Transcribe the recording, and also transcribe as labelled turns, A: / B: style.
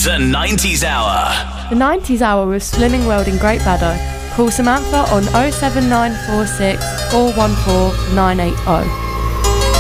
A: The 90s Hour.
B: The 90s Hour with Slimming World in Great Baddow. Call Samantha on 07946 414 980.